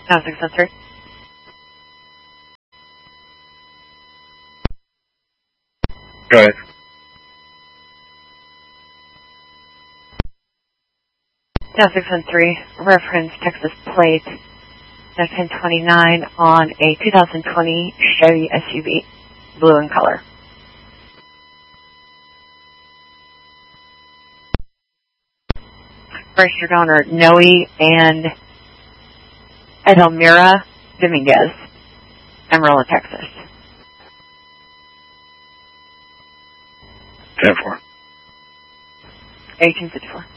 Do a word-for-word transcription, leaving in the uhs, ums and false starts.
No, six oh three. Go ahead. No, six one three. Reference Texas plate ten twenty-nine on a two thousand twenty Chevy S U V, blue in color. Registered owner Noe and Edelmira Dominguez, Amarillo, Texas. ten four. eighteen fifty-four.